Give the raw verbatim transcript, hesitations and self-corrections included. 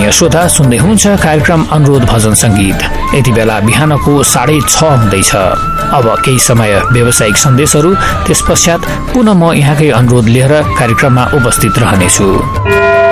आदरणीय श्रोता, सुन्दै हुनुहुन्छ कार्यक्रम अनुरोध भजन संगीत। यति बेला बिहानको साढे छ हुँदैछ। अब केही समय व्यावसायिक सन्देशहरू, त्यस पश्चात पुनः म यहाँकै अनुरोध लिएर कार्यक्रममा उपस्थित रहनेछु।